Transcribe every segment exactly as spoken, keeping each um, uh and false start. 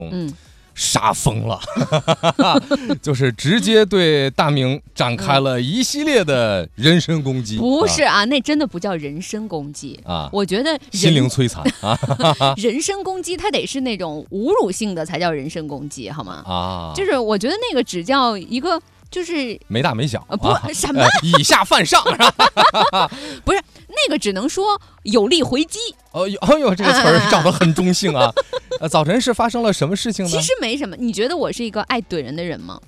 嗯， 杀疯了，就是直接对大明展开了一系列的人身攻击。 不是啊，那真的不叫人身攻击啊， 我觉得心灵摧残啊。 人身攻击它得是那种侮辱性的才叫人身攻击，好吗？ 啊， 就是我觉得那个只叫一个。就是没大没小， 呃、不、 啊、 什么、 呃、以下犯上， 不是那个只能说有力回击。 哦呦，哎呦，这个词儿找得很中性啊。呃，早晨是发生了什么事情呢？ 其实没什么。你觉得我是一个爱怼人的人吗？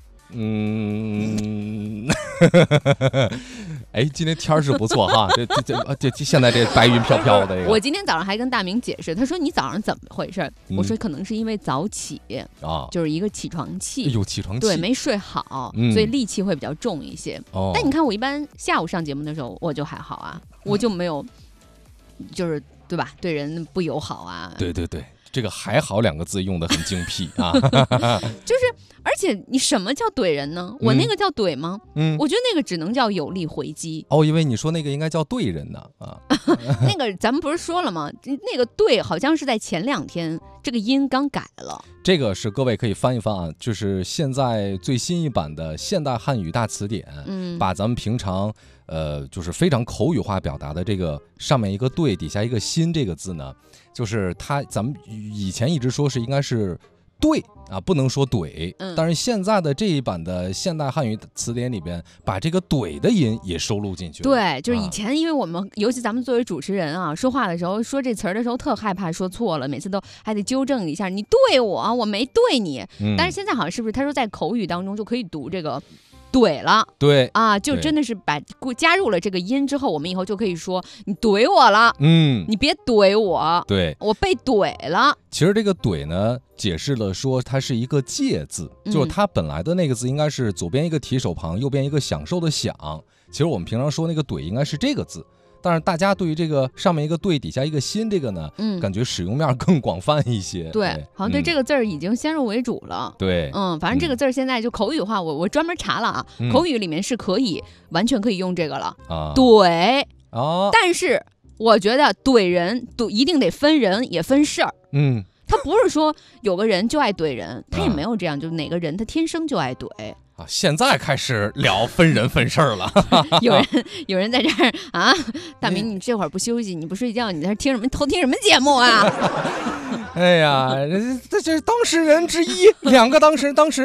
嗯，哎，今天天儿是不错哈，这这这这现在这白云飘飘的。 我今天早上还跟大明解释，他说你早上怎么回事？嗯、我说可能是因为早起啊，就是一个起床气， 有、哎、起床气， 对，没睡好，嗯、所以戾气会比较重一些。哦、但你看我一般下午上节目的时候，我就还好啊，我就没有，就是对吧？对人不友好啊。 对对对。这个还好两个字用得很精辟啊。 就是而且你什么叫怼人呢？我那个叫怼吗？嗯，我觉得那个只能叫有力回击。 哦，因为你说那个应该叫对人呢啊。 那个咱们不是说了吗？那个对好像是在前两天这个音刚改了。 这个是各位可以翻一翻啊，就是现在最新一版的现代汉语大词典，嗯，把咱们平常呃就是非常口语化表达的这个上面一个对底下一个心这个字呢，就是它咱们以前一直说是应该是对啊，不能说怼、嗯、但是现在的这一版的现代汉语词典里边把这个怼的音也收录进去了。 对，就是以前因为我们、啊、尤其咱们作为主持人啊，说话的时候说这词儿的时候特害怕说错了，每次都还得纠正一下，你对我我没对你、嗯、但是现在好像是不是他说在口语当中就可以读这个怼了， 对啊，就真的是把加入了这个音之后，我们以后就可以说你怼我了，嗯，你别怼我， 对， 我被怼了。 其实这个怼呢，解释了说它是一个介字，就是它本来的那个字应该是左边一个提手旁，右边一个享受的享。其实我们平常说那个怼应该是这个字。但是大家对于这个上面一个对底下一个心这个呢，嗯，感觉使用面更广泛一些。 对，好像对这个字儿已经先入为主了。 对， 嗯，反正这个字儿现在就口语化，我我专门查了啊、嗯，口语里面是可以完全可以用这个了。啊，怼啊，但是我觉得怼人怼一定得分人也分事儿。嗯，他不是说有个人就爱怼人，他也没有这样，就是哪个人他天生就爱怼。 啊，现在开始聊分人分事儿了。 有人有人在这儿啊，大明，你这会儿不休息，你不睡觉，你在这听什么偷听什么节目啊？ 哎呀，这这是当事人之一，两个当事人当事人。